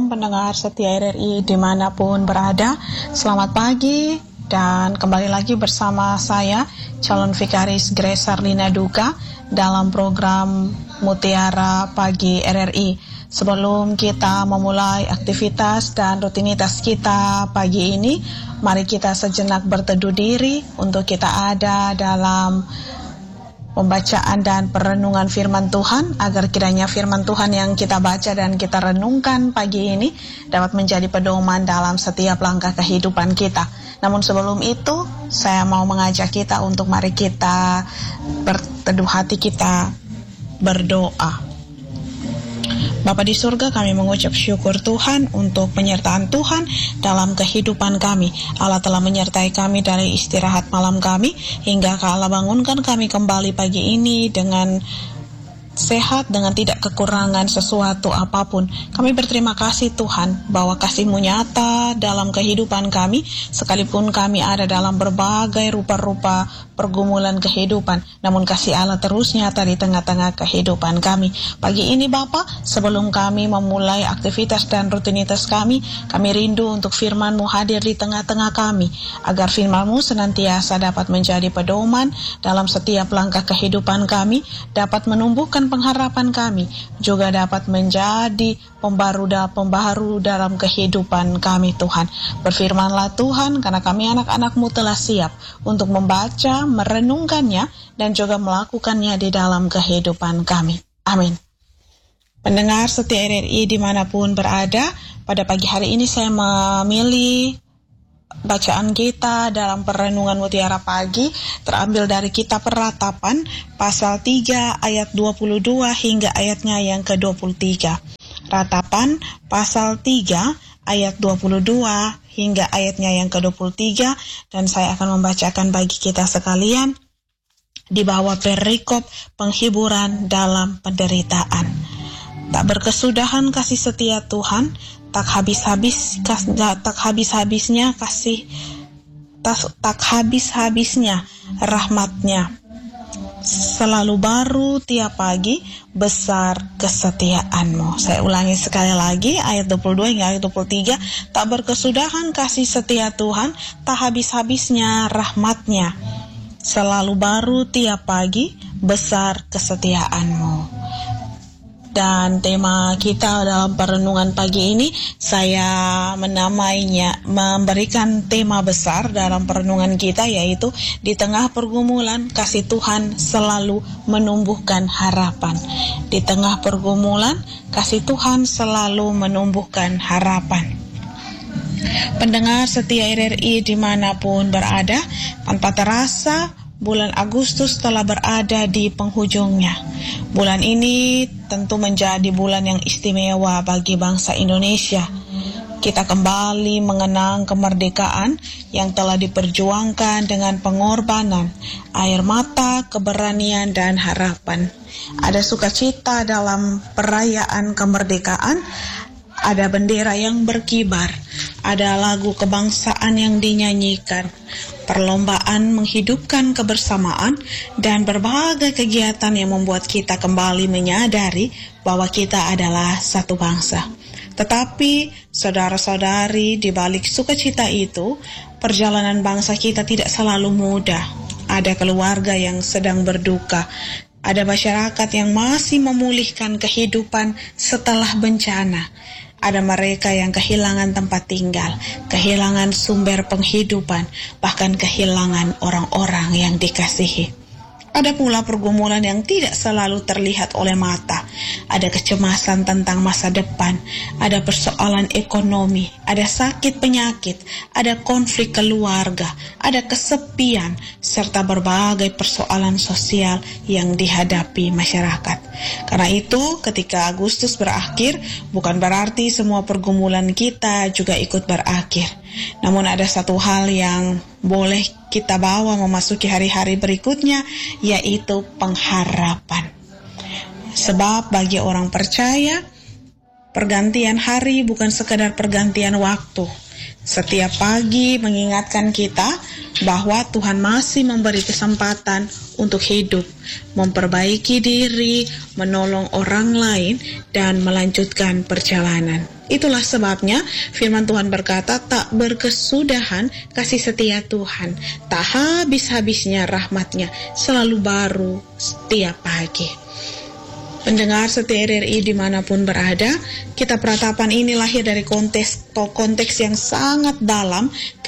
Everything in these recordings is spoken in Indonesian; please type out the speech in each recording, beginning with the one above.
pendengar setia RRI dimanapun berada. Selamat pagi dan kembali lagi bersama saya, calon vikaris Grace Arlina Duka dalam program Mutiara Pagi RRI. Sebelum kita memulai aktivitas dan rutinitas kita pagi ini, mari kita sejenak berteduh diri untuk kita ada dalam pembacaan dan perenungan firman Tuhan, agar kiranya firman Tuhan yang kita baca dan kita renungkan pagi ini dapat menjadi pedoman dalam setiap langkah kehidupan kita. Namun sebelum itu, saya mau mengajak kita untuk mari kita berteduh hati, kita berdoa. Bapa di surga, kami mengucap syukur Tuhan untuk penyertaan Tuhan dalam kehidupan kami. Allah telah menyertai kami dari istirahat malam kami hingga Allah bangunkan kami kembali pagi ini dengan sehat, dengan tidak kekurangan sesuatu apapun. Kami berterima kasih Tuhan bahwa kasih-Mu nyata dalam kehidupan kami, sekalipun kami ada dalam berbagai rupa-rupa pergumulan kehidupan, namun kasih Allah terus nyata di tengah-tengah kehidupan kami. Pagi ini Bapa, sebelum kami memulai aktivitas dan rutinitas kami rindu untuk firman-Mu hadir di tengah-tengah kami, agar firman-Mu senantiasa dapat menjadi pedoman dalam setiap langkah kehidupan kami, dapat menumbuhkan pengharapan kami, juga dapat menjadi pembaharu dalam kehidupan kami Tuhan. Berfirmanlah Tuhan, karena kami anak-anak-Mu telah siap untuk membaca, merenungkannya, dan juga melakukannya di dalam kehidupan kami. Amin. Pendengar setia RRI dimanapun berada, pada pagi hari ini saya memilih bacaan kita dalam perenungan Mutiara Pagi terambil dari kitab Peratapan pasal 3 ayat 22 hingga ayatnya yang ke-23. Ratapan pasal 3 ayat 22 hingga ayatnya yang ke-23, dan saya akan membacakan bagi kita sekalian di bawah perikop penghiburan dalam penderitaan. Tak berkesudahan kasih setia Tuhan, tak habis-habisnya rahmatnya. Selalu baru tiap pagi, besar kesetiaan-Mu. Saya ulangi sekali lagi ayat 22 hingga ayat 23. Tak berkesudahan kasih setia Tuhan, tak habis-habisnya rahmatnya. Selalu baru tiap pagi, besar kesetiaan-Mu. Dan tema kita dalam perenungan pagi ini, saya menamainya, memberikan tema besar dalam perenungan kita, yaitu di tengah pergumulan, kasih Tuhan selalu menumbuhkan harapan. Di tengah pergumulan, kasih Tuhan selalu menumbuhkan harapan. Pendengar setia RRI dimanapun berada, tanpa terasa bulan Agustus telah berada di penghujungnya. Bulan ini tentu menjadi bulan yang istimewa bagi bangsa Indonesia. Kita kembali mengenang kemerdekaan yang telah diperjuangkan dengan pengorbanan, air mata, keberanian, dan harapan. Ada sukacita dalam perayaan kemerdekaan, ada bendera yang berkibar, ada lagu kebangsaan yang dinyanyikan, perlombaan menghidupkan kebersamaan, dan berbagai kegiatan yang membuat kita kembali menyadari bahwa kita adalah satu bangsa. Tetapi, saudara-saudari, di balik sukacita itu, perjalanan bangsa kita tidak selalu mudah. Ada keluarga yang sedang berduka, ada masyarakat yang masih memulihkan kehidupan setelah bencana. Ada mereka yang kehilangan tempat tinggal, kehilangan sumber penghidupan, bahkan kehilangan orang-orang yang dikasihi. Ada pula pergumulan yang tidak selalu terlihat oleh mata. Ada kecemasan tentang masa depan, ada persoalan ekonomi, ada sakit penyakit, ada konflik keluarga, ada kesepian, serta berbagai persoalan sosial yang dihadapi masyarakat. Karena itu, ketika Agustus berakhir, bukan berarti semua pergumulan kita juga ikut berakhir. Namun ada satu hal yang boleh kita bawa memasuki hari-hari berikutnya, yaitu pengharapan. Sebab bagi orang percaya, pergantian hari bukan sekadar pergantian waktu. Setiap pagi mengingatkan kita bahwa Tuhan masih memberi kesempatan untuk hidup, memperbaiki diri, menolong orang lain, dan melanjutkan perjalanan. Itulah sebabnya firman Tuhan berkata, tak berkesudahan kasih setia Tuhan, tak habis-habisnya rahmat-Nya, selalu baru setiap pagi. Pendengar setia RRI dimanapun berada, kita peratapan ini lahir dari konteks yang sangat dalam,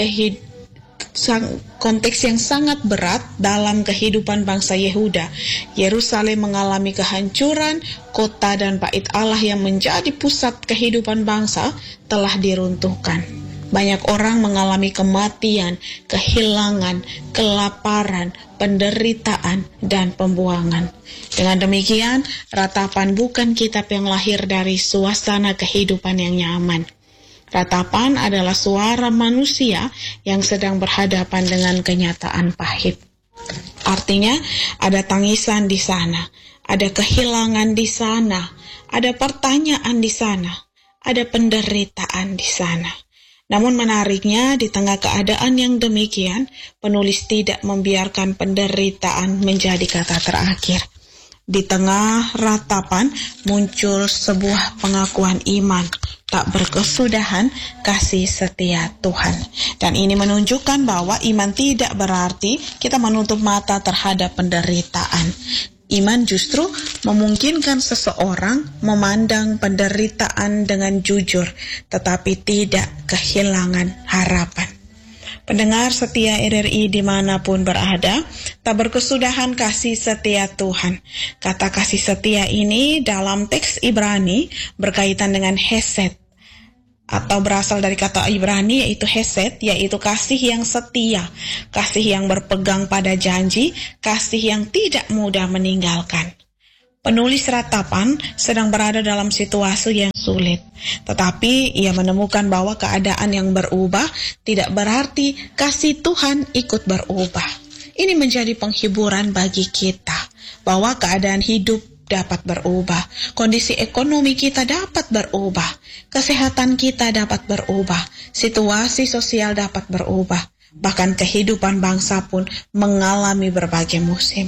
konteks yang sangat berat dalam kehidupan bangsa Yehuda. Yerusalem mengalami kehancuran, kota dan bait Allah yang menjadi pusat kehidupan bangsa telah diruntuhkan. Banyak orang mengalami kematian, kehilangan, kelaparan, penderitaan, dan pembuangan. Dengan demikian, Ratapan bukan kitab yang lahir dari suasana kehidupan yang nyaman. Ratapan adalah suara manusia yang sedang berhadapan dengan kenyataan pahit. Artinya, ada tangisan di sana, ada kehilangan di sana, ada pertanyaan di sana, ada penderitaan di sana. Namun menariknya, di tengah keadaan yang demikian, penulis tidak membiarkan penderitaan menjadi kata terakhir. Di tengah ratapan muncul sebuah pengakuan iman, tak berkesudahan kasih setia Tuhan. Dan ini menunjukkan bahwa iman tidak berarti kita menutup mata terhadap penderitaan. Iman justru memungkinkan seseorang memandang penderitaan dengan jujur, tetapi tidak kehilangan harapan. Pendengar setia RRI dimanapun berada, tak berkesudahan kasih setia Tuhan. Kata kasih setia ini dalam teks Ibrani berkaitan dengan hesed, atau berasal dari kata Ibrani yaitu hesed, yaitu kasih yang setia, kasih yang berpegang pada janji, kasih yang tidak mudah meninggalkan. Penulis Ratapan sedang berada dalam situasi yang sulit, tetapi ia menemukan bahwa keadaan yang berubah tidak berarti kasih Tuhan ikut berubah. Ini menjadi penghiburan bagi kita, bahwa keadaan hidup dapat berubah, kondisi ekonomi kita dapat berubah, kesehatan kita dapat berubah, situasi sosial dapat berubah, bahkan kehidupan bangsa pun mengalami berbagai musim.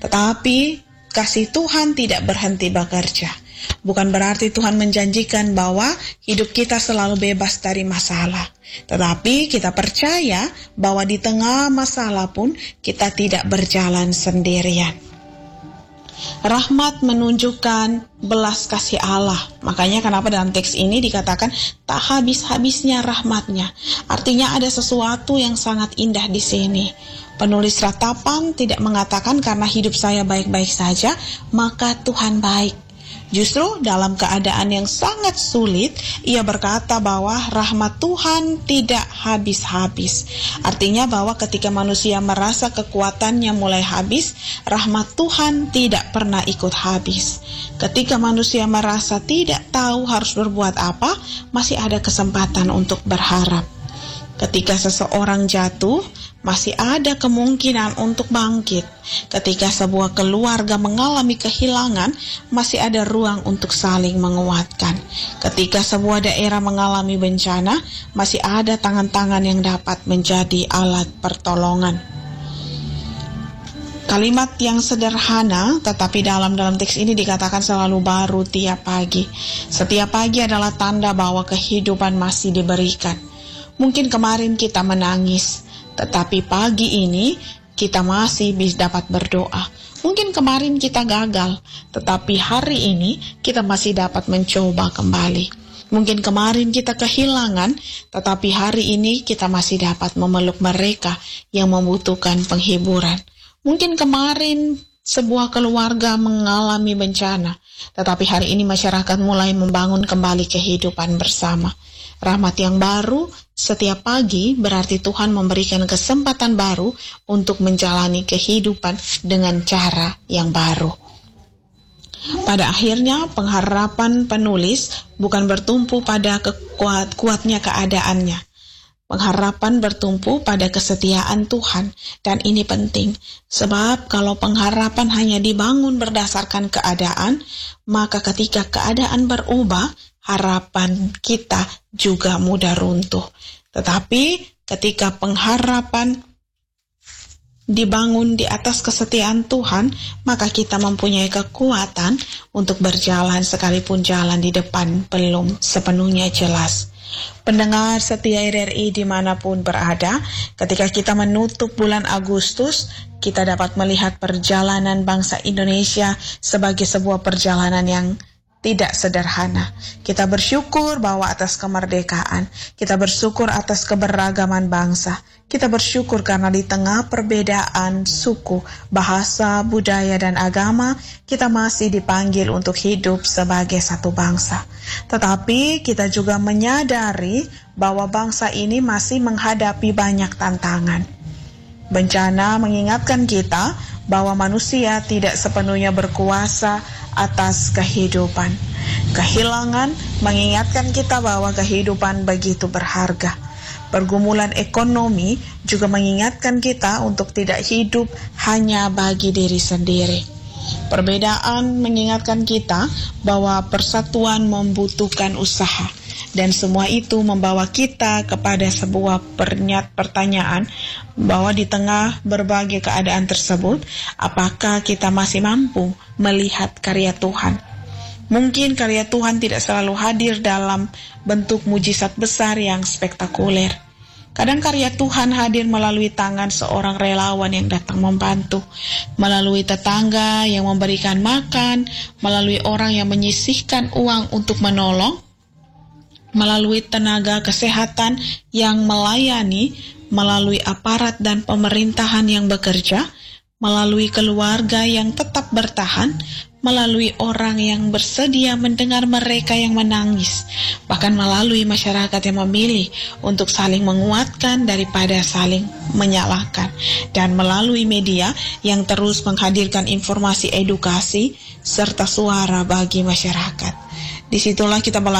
Tetapi kasih Tuhan tidak berhenti bekerja. Bukan berarti Tuhan menjanjikan bahwa hidup kita selalu bebas dari masalah. Tetapi kita percaya bahwa di tengah masalah pun kita tidak berjalan sendirian. Rahmat menunjukkan belas kasih Allah. Makanya kenapa dalam teks ini dikatakan tak habis-habisnya rahmatnya. Artinya ada sesuatu yang sangat indah di sini. Penulis Ratapan tidak mengatakan karena hidup saya baik-baik saja, maka Tuhan baik. Justru dalam keadaan yang sangat sulit, ia berkata bahwa rahmat Tuhan tidak habis-habis. Artinya bahwa ketika manusia merasa kekuatannya mulai habis, rahmat Tuhan tidak pernah ikut habis. Ketika manusia merasa tidak tahu harus berbuat apa, masih ada kesempatan untuk berharap. Ketika seseorang jatuh, masih ada kemungkinan untuk bangkit. Ketika sebuah keluarga mengalami kehilangan, masih ada ruang untuk saling menguatkan. Ketika sebuah daerah mengalami bencana, masih ada tangan-tangan yang dapat menjadi alat pertolongan. Kalimat yang sederhana, tetapi dalam teks ini dikatakan selalu baru tiap pagi. Setiap pagi adalah tanda bahwa kehidupan masih diberikan. Mungkin kemarin kita menangis, tetapi pagi ini kita masih bisa dapat berdoa. Mungkin kemarin kita gagal, tetapi hari ini kita masih dapat mencoba kembali. Mungkin kemarin kita kehilangan, tetapi hari ini kita masih dapat memeluk mereka yang membutuhkan penghiburan. Mungkin kemarin sebuah keluarga mengalami bencana, tetapi hari ini masyarakat mulai membangun kembali kehidupan bersama. Rahmat yang baru setiap pagi berarti Tuhan memberikan kesempatan baru untuk menjalani kehidupan dengan cara yang baru. Pada akhirnya pengharapan penulis bukan bertumpu pada kuatnya keadaannya. Pengharapan bertumpu pada kesetiaan Tuhan, dan ini penting, sebab kalau pengharapan hanya dibangun berdasarkan keadaan, maka ketika keadaan berubah, harapan kita juga mudah runtuh. Tetapi ketika pengharapan dibangun di atas kesetiaan Tuhan, maka kita mempunyai kekuatan untuk berjalan sekalipun jalan di depan belum sepenuhnya jelas. Pendengar setia RRI dimanapun berada, ketika kita menutup bulan Agustus, kita dapat melihat perjalanan bangsa Indonesia sebagai sebuah perjalanan yang tidak sederhana. Kita bersyukur bahwa atas kemerdekaan, kita bersyukur atas keberagaman bangsa, kita bersyukur karena di tengah perbedaan suku, bahasa, budaya, dan agama, kita masih dipanggil untuk hidup sebagai satu bangsa. Tetapi kita juga menyadari bahwa bangsa ini masih menghadapi banyak tantangan. Bencana mengingatkan kita bahwa manusia tidak sepenuhnya berkuasa atas kehidupan. Kehilangan mengingatkan kita bahwa kehidupan begitu berharga. Pergumulan ekonomi juga mengingatkan kita untuk tidak hidup hanya bagi diri sendiri. Perbedaan mengingatkan kita bahwa persatuan membutuhkan usaha. Dan semua itu membawa kita kepada sebuah pertanyaan bahwa di tengah berbagai keadaan tersebut, apakah kita masih mampu melihat karya Tuhan? Mungkin karya Tuhan tidak selalu hadir dalam bentuk mujizat besar yang spektakuler. Kadang karya Tuhan hadir melalui tangan seorang relawan yang datang membantu, melalui tetangga yang memberikan makan, melalui orang yang menyisihkan uang untuk menolong, melalui tenaga kesehatan yang melayani, melalui aparat dan pemerintahan yang bekerja, melalui keluarga yang tetap bertahan, melalui orang yang bersedia mendengar mereka yang menangis, bahkan melalui masyarakat yang memilih untuk saling menguatkan daripada saling menyalahkan, dan melalui media yang terus menghadirkan informasi edukasi serta suara bagi masyarakat. Disitulah kita